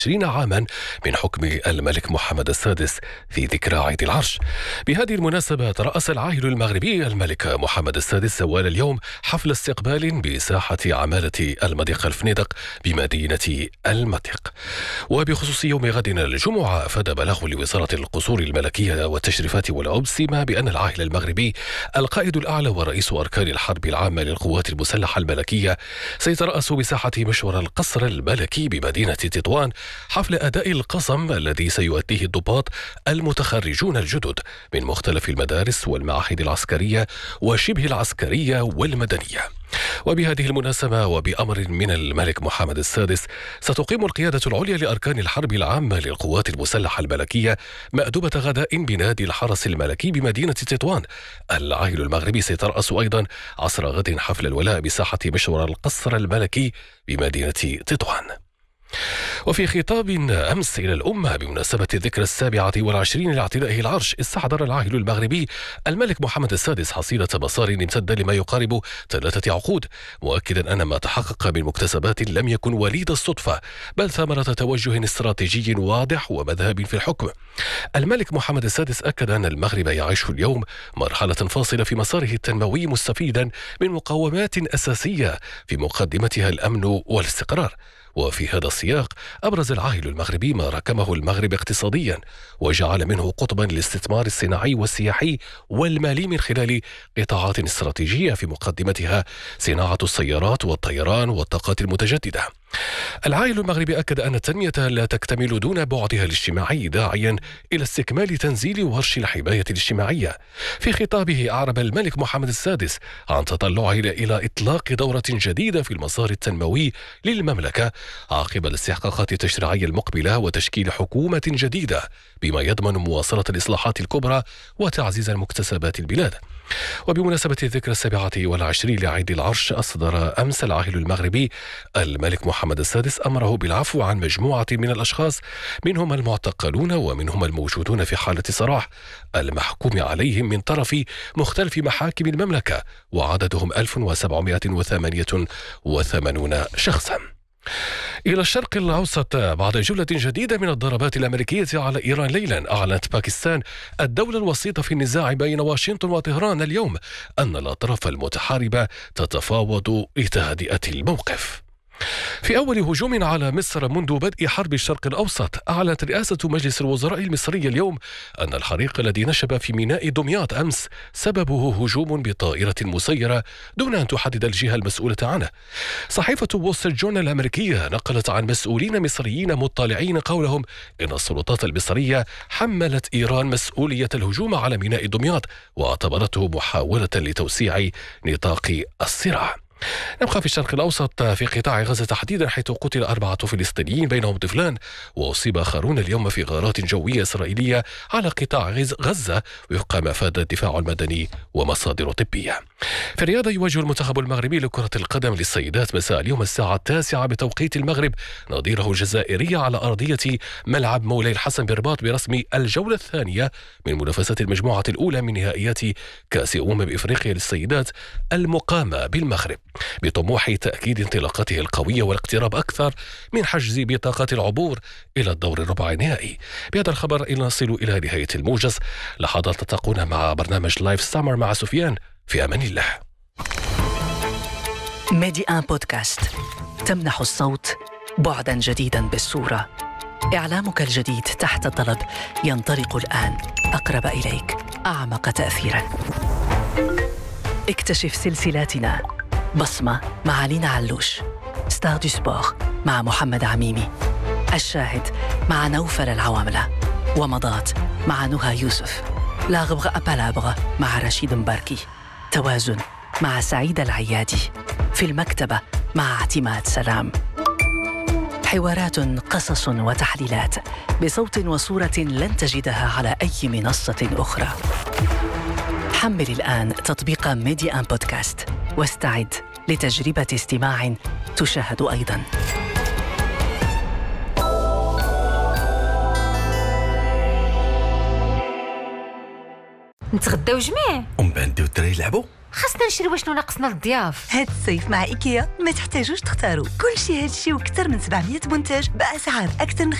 عاما من حكم الملك محمد السادس في ذكرى عيد العرش. بهذه المناسبة رأس العاهل المغربي الملك محمد السادس سوال اليوم حفل استقبال بساحة عمالة المضيق الفنيدق بمدينة المضيق. وبخصوص يوم غد الجمعة، أفاد بلاغ لوزارة القصور الملكية والتشريفات والأوسمة بأن العاهل المغربي القائد الأعلى ورئيس أركان الحرب العامة للقوات المسلحة الملكية سيترأس بساحة محور القصر الملكي بمدينة تطوان حفل أداء القسم الذي سيؤديه الضباط المتخرجون الجدد من مختلف المدارس والمعاهد العسكرية وشبه العسكرية والمدنية. وبهذه المناسبة وبأمر من الملك محمد السادس، ستقيم القيادة العليا لأركان الحرب العامة للقوات المسلحة الملكية مأدبة غداء بنادي الحرس الملكي بمدينة تطوان. العاهل المغربي سيترأس أيضا عصر غد حفل الولاء بساحة محور القصر الملكي بمدينة تطوان. وفي خطاب أمس إلى الأمة بمناسبة الذكرى 27 لاعتدائه العرش، استحضر العاهل المغربي الملك محمد السادس حصيلة مسار امتد لما يقارب 3 عقود، مؤكدا أن ما تحقق من مكتسبات لم يكن وليد الصدفة، بل ثمرة توجه استراتيجي واضح ومذهب في الحكم. الملك محمد السادس أكد أن المغرب يعيش اليوم مرحلة فاصلة في مساره التنموي، مستفيدا من مقومات أساسية في مقدمتها الأمن والاستقرار. وفي هذا السياق أبرز العاهل المغربي ما ركمه المغرب اقتصاديا، وجعل منه قطبا للاستثمار الصناعي والسياحي والمالي من خلال قطاعات استراتيجية في مقدمتها صناعة السيارات والطيران والطاقات المتجددة. العاهل المغربي أكد أن التنمية لا تكتمل دون بعدها الاجتماعي، داعيا إلى استكمال تنزيل ورش الحماية الاجتماعية. في خطابه أعرب الملك محمد السادس عن تطلعه إلى إطلاق دورة جديدة في المسار التنموي للمملكة عقب الاستحقاقات التشريعية المقبلة وتشكيل حكومة جديدة بما يضمن مواصلة الإصلاحات الكبرى وتعزيز المكتسبات البلاد. وبمناسبة الذكرى 27 لعيد العرش، أصدر أمس العاهل المغربي الملك محمد السادس أمره بالعفو عن مجموعة من الأشخاص، منهم المعتقلون ومنهم الموجودون في حالة سراح، المحكوم عليهم من طرف مختلف محاكم المملكة، وعددهم 1788 شخصا. إلى الشرق الأوسط، بعد جولة جديدة من الضربات الأمريكية على إيران ليلا، أعلنت باكستان الدولة الوسيطة في النزاع بين واشنطن وطهران اليوم أن الأطراف المتحاربة تتفاوض لتهدئة الموقف. في أول هجوم على مصر منذ بدء حرب الشرق الأوسط، أعلنت رئاسة مجلس الوزراء المصري اليوم أن الحريق الذي نشب في ميناء دمياط أمس سببه هجوم بطائرة مسيرة دون أن تحدد الجهة المسؤولة عنه. صحيفة وول ستريت جورنال الأمريكية نقلت عن مسؤولين مصريين مطلعين قولهم إن السلطات المصرية حملت إيران مسؤولية الهجوم على ميناء دمياط واعتبرته محاولة لتوسيع نطاق الصراع. نبقى في الشرق الأوسط، في قطاع غزة تحديدا، حيث قتل 4 فلسطينيين بينهم طفلان، وأصيب آخرون اليوم في غارات جوية إسرائيلية على قطاع غزة، وفق ما أفاد الدفاع المدني ومصادر طبية. في الرياضة، يواجه المنتخب المغربي لكرة القدم للسيدات مساء اليوم الساعة 9 بتوقيت المغرب نظيره الجزائرية على أرضية ملعب مولاي الحسن بالرباط برسم الجولة الثانية من منافسات المجموعة الأولى من نهائيات كأس بإفريقيا للسيدات المقامة بالمغرب، بطموح تأكيد انطلاقته القوية والاقتراب أكثر من حجز بطاقة العبور إلى الدور الربع النهائي. بهذا الخبر نصل إلى نهاية الموجز. لحظات تلتقون مع برنامج لايف سامر مع سفيان. في أمان الله. ميدي آن بودكاست تمنح الصوت بعدا جديدا بالصورة. إعلامك الجديد تحت الطلب ينطلق الآن، أقرب إليك، أعمق تأثيرا. اكتشف سلسلاتنا: بصمة مع لينا علوش، ستار دو سبور مع محمد عميمي، الشاهد مع نوفل العواملة، ومضات مع نهى يوسف، لا غبغة أبالابغة مع رشيد مباركي، توازن مع سعيد العيادي، في المكتبة مع اعتماد سلام. حوارات، قصص وتحليلات بصوت وصورة لن تجدها على أي منصة أخرى. حمل الآن تطبيق ميدي آن بودكاست واستعد لتجربة استماع تشاهد أيضاً. نتغداو جميع ومن بعد نديو الدراري يلعبوا. خاصنا نشريو شنو ناقصنا للضياف. هاد الصيف مع إيكيا ما تحتاجوش تختاروا، كل شيء هادشي وكثر من 700 منتج بأسعار أكثر من